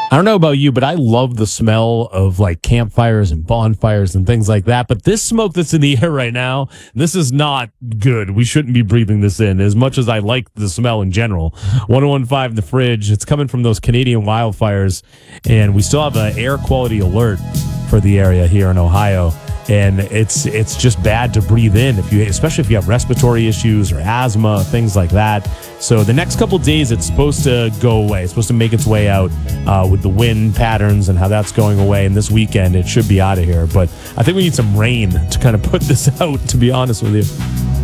I don't know about you, but I love the smell of like campfires and bonfires and things like that. But this smoke that's in the air right now, this is not good. We shouldn't be breathing this in as much as I like the smell in general. 1015 The Fridge, it's coming from those Canadian wildfires. And we still have an air quality alert for the area here in Ohio. And it's just bad to breathe in, especially if you have respiratory issues or asthma, things like that. So the next couple of days, it's supposed to go away. It's supposed to make its way out with the wind patterns and how that's going away. And this weekend, it should be out of here. But I think we need some rain to kind of put this out, to be honest with you.